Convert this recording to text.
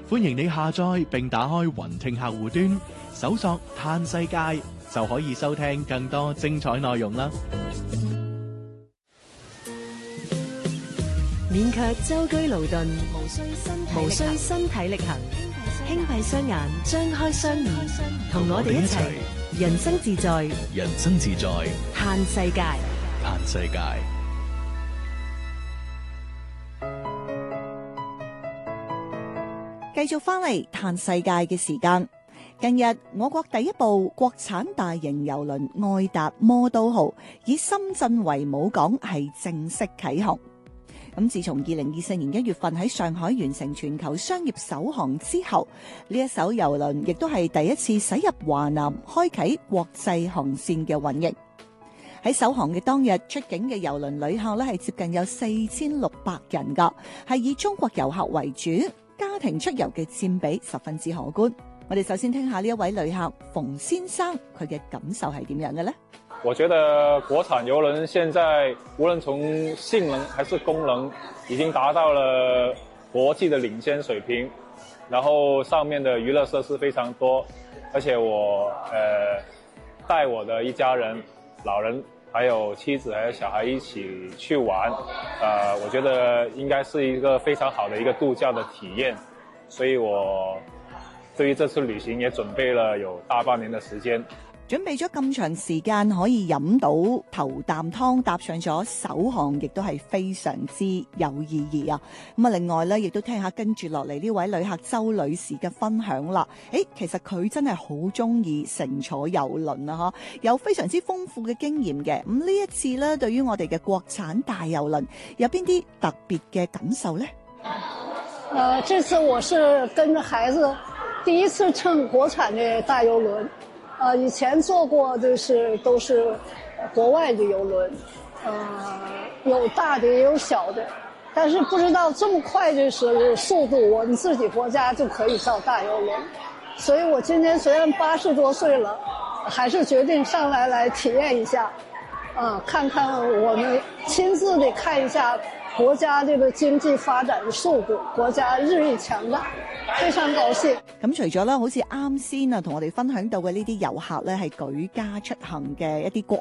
歡迎你下載並打開雲聽客戶端，搜索嘆世界就可以收聽更多精彩內容啦。 免卻舟車勞頓，無需身體力行，輕閉雙眼，張開雙耳，同我哋一齊人生自在， 人生自在， 嘆世界， 嘆世界。 繼續翻嚟嘆世界嘅時間。近日，我國第一部國產大型郵輪愛達魔都號以深圳為母港係正式啟航。咁自從2024年1月份喺上海完成全球商業首航之後，呢一艘郵輪亦都係第一次駛入華南，開啟國際航線嘅運營。喺首航嘅當日，出境嘅郵輪旅客咧係接近有4600人㗎，係以中國遊客為主，家庭出遊嘅佔比十分之可觀。我哋首先聽下呢一位旅客馮先生佢嘅感受係點樣嘅呢？ 我覺得國產郵輪現在無論從性能還是功能，已經達到了國際的領先水平。然後上面的娛樂設施非常多，而且我帶我的一家人、老人，還有妻子，還有小孩一起去玩。我覺得應該是一個非常好的一個度假的體驗。所以我對於這次旅行也準備了有大半年的時間。 準備咗咁長時間可以飲到頭啖湯，搭上咗首航，亦都係非常之有意義啊！咁啊，另外咧，亦都聽下跟住落嚟呢位旅客周女士嘅分享啦。其實佢真係好中意乘坐郵輪啊，有非常之豐富嘅經驗嘅。咁呢一次咧，對於我哋嘅國產大郵輪有邊啲特別嘅感受呢？ 這次我是跟着孩子第一次乘國產的大郵輪。以前坐過都是國外的郵輪，有大的也有小的，但是不知道這麼快就是速度，我們自己國家就可以造大郵輪，所以我今年雖然80多歲了，還是決定上來體驗一下，看看我們親自地看一下國家這個經濟發展的速度，國家日益強大。非常高興。 咁除咗咧，好似啱先同我哋分享到嘅呢啲遊客咧，係舉家出行嘅一啲國